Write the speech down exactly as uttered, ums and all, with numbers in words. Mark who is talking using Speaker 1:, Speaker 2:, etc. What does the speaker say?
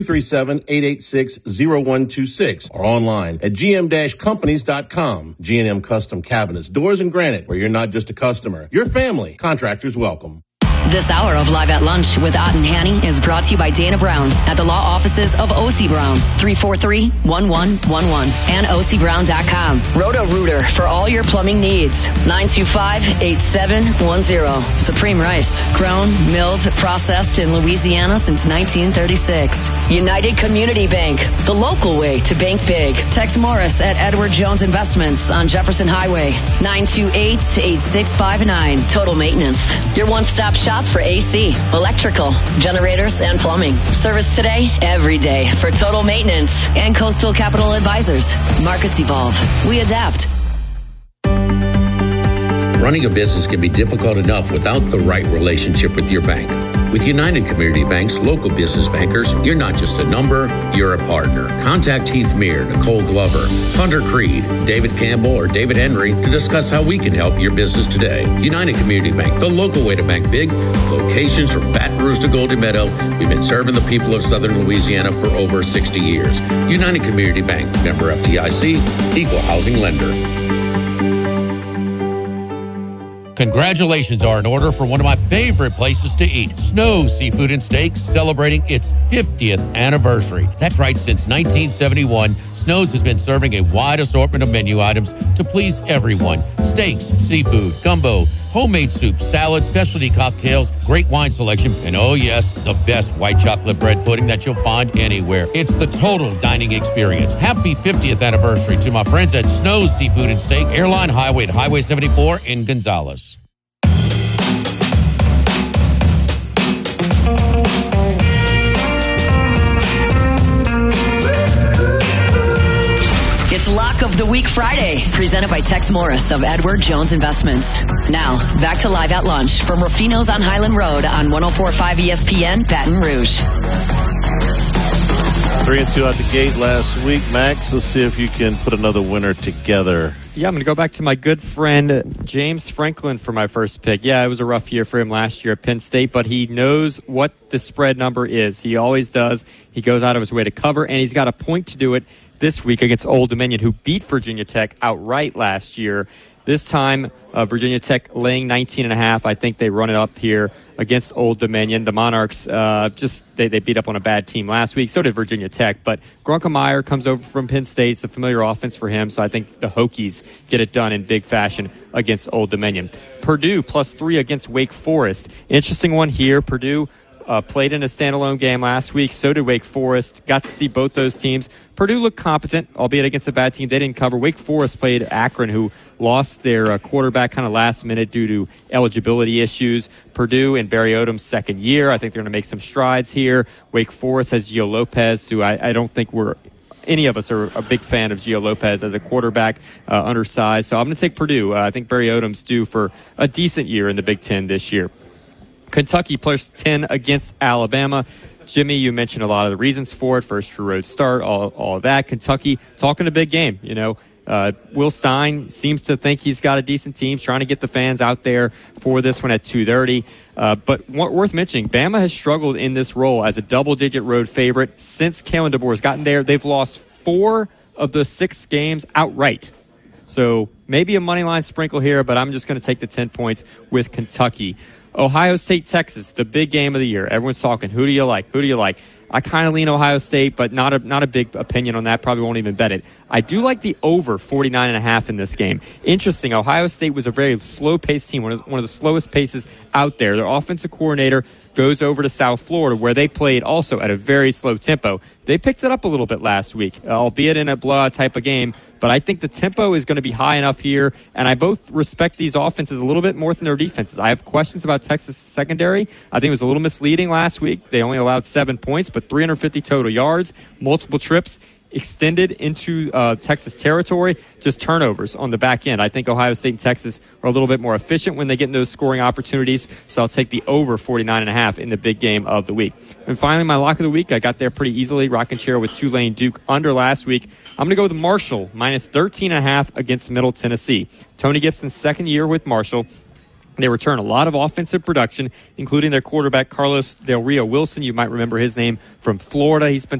Speaker 1: three seven, eight eight six, zero one two six or online at g m dash companies dot com. G and M Custom Cabinets, Doors, and Granite, where you're not just a customer, you're family. Contractors welcome.
Speaker 2: This hour of Live at Lunch with Ott and Hanny is brought to you by Dana Brown at the law offices of O C Brown, three four three, one one one one, and O C brown dot com. Roto-Rooter for all your plumbing needs, nine two five, eight seven one zero. Supreme Rice, grown, milled, processed in Louisiana since nineteen thirty-six. United Community Bank, the local way to bank big. Tex Morris at Edward Jones Investments on Jefferson Highway, nine two eight, eight six five nine. Total Maintenance, your one-stop shop for A C, electrical, generators, and plumbing. Service today, every day for Total Maintenance and Coastal Capital Advisors. Markets evolve. We adapt.
Speaker 3: Running a business can be difficult enough without the right relationship with your bank. With United Community Bank's local business bankers, you're not just a number, you're a partner. Contact Heath Meir, Nicole Glover, Hunter Creed, David Campbell, or David Henry to discuss how we can help your business today. United Community Bank, the local way to bank big. Locations from Baton Rouge to Golden Meadow. We've been serving the people of Southern Louisiana for over sixty years. United Community Bank, member F D I C, equal housing lender.
Speaker 4: Congratulations are in order for one of my favorite places to eat, Snow Seafood and Steaks, celebrating its fiftieth anniversary. That's right, since nineteen seventy-one, Snow's has been serving a wide assortment of menu items to please everyone. Steaks, seafood, gumbo, homemade soup, salad, specialty cocktails, great wine selection, and oh yes, the best white chocolate bread pudding that you'll find anywhere. It's the total dining experience. Happy fiftieth anniversary to my friends at Snow's Seafood and Steak, Airline Highway at Highway seventy-four in Gonzales.
Speaker 2: It's Lock of the Week Friday, presented by Tex Morris of Edward Jones Investments. Now, back to Live at Lunch from Rufino's on Highland Road on one oh four point five E S P N, Baton Rouge.
Speaker 5: Three and two out the gate last week. Max, let's see if you can put another winner together.
Speaker 6: Yeah, I'm going to go back to my good friend James Franklin for my first pick. Yeah, it was a rough year for him last year at Penn State, but he knows what the spread number is. He always does. He goes out of his way to cover, and he's got a point to do it this week against Old Dominion, who beat Virginia Tech outright last year. This time, uh, Virginia Tech laying nineteen and a half. I think they run it up here against Old Dominion. The Monarchs uh, just they, they beat up on a bad team last week. So did Virginia Tech. But Grunkemeyer comes over from Penn State. It's a familiar offense for him. So I think the Hokies get it done in big fashion against Old Dominion. Purdue plus three against Wake Forest. Interesting one here. Purdue Uh, played in a standalone game last week. So did Wake Forest. Got to see both those teams. Purdue looked competent, albeit against a bad team. They didn't cover. Wake Forest played Akron, who lost their uh, quarterback kind of last minute due to eligibility issues. Purdue in Barry Odom's second year. I think they're going to make some strides here. Wake Forest has Gio Lopez, who I, I don't think we're any of us are a big fan of Gio Lopez as a quarterback, uh, undersized. So I'm going to take Purdue. Uh, I think Barry Odom's due for a decent year in the Big Ten this year. Kentucky plus ten against Alabama. Jimmy, you mentioned a lot of the reasons for it. First true road start, all, all of that. Kentucky talking a big game. You know, uh, Will Stein seems to think he's got a decent team, trying to get the fans out there for this one at two thirty. Uh, but worth mentioning, Bama has struggled in this role as a double-digit road favorite since Kalen DeBoer has gotten there. They've lost four of the six games outright. So maybe a money line sprinkle here, but I'm just going to take the ten points with Kentucky. Ohio State, Texas, the big game of the year. Everyone's talking. Who do you like? Who do you like? I kind of lean Ohio State, but not a not a big opinion on that. Probably won't even bet it. I do like the over forty-nine and a half in this game. Interesting. Ohio State was a very slow-paced team, one of, one of the slowest paces out there. Their offensive coordinator goes over to South Florida, where they played also at a very slow tempo. They picked it up a little bit last week, albeit in a blowout type of game. But I think the tempo is going to be high enough here, and I both respect these offenses a little bit more than their defenses. I have questions about Texas secondary. I think it was a little misleading last week. They only allowed seven points, but three hundred fifty total yards, multiple trips extended into uh, Texas territory, just turnovers on the back end. I think Ohio State and Texas are a little bit more efficient when they get in those scoring opportunities, so I'll take the over forty-nine and a half in the big game of the week. And finally, my lock of the week, I got there pretty easily, rocking chair with Tulane Duke under last week. I'm going to go with Marshall, minus thirteen and a half against Middle Tennessee. Tony Gibson's second year with Marshall. They return a lot of offensive production, including their quarterback, Carlos Del Rio Wilson. You might remember his name from Florida. He's been